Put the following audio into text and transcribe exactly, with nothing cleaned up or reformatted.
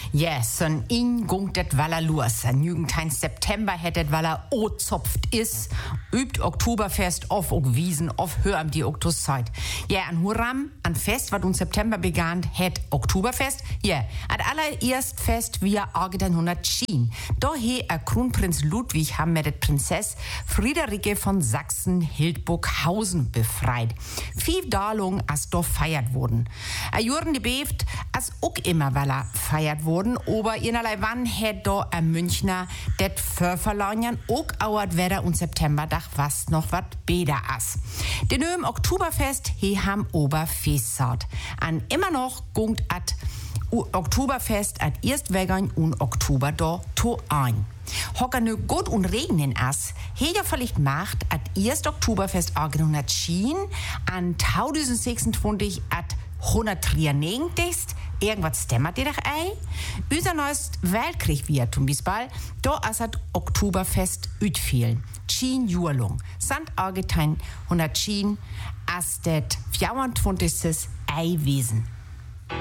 Yes, en in gungt det walla los. En Jugendtein September hättet walla ozopft is. Übt Oktoberfest auf og Wiesen auf Hörm die Oktoszeit. Ja, an Huram, an Fest, wat uns September begann, het Oktoberfest. Ja, at allererst Fest via achtzehnhundertzehn. Da he a Kronprinz Ludwig ham mit det Prinzess Friederike von Sachsen-Hildburghausen befreit. Fief Dalung as do feiert wurden. A Jurden die beft, as ook immer walla feiert wurden, aber inerlei wann het do a Münchner det Förverlaunjan ook auert Wetter und Septemberdach was noch wat beder as. Den im Oktoberfest he ham Oberfestsaat. An immer noch gungt at Oktoberfest at erst wegern und Oktober do to ein. Hocker nu gut und regnen as, he ja vielleicht macht at erst Oktoberfest achtzehnhundertzehn an tausendsechsundzwanzig at hundertdreiundneunzig irgendwas stemmert dir doch ei? Unser neues Weltkrieg wird zum Beispiel, da as at Oktoberfest ütfielen. Zehn Jahre lang. Sant achtzehnhundertzehn as det vierundzwanzigste Eiwesen.